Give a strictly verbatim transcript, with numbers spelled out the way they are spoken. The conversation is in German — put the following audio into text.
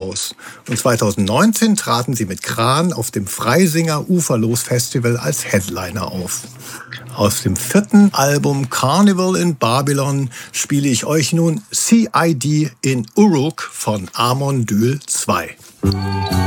aus. Und zweitausendneunzehn traten sie mit Kran auf dem Freisinger Uferlos Festival als Headliner auf. Aus dem vierten Album Carnival in Babylon spiele ich euch nun C I D in Uruk von Amon Düül zwei.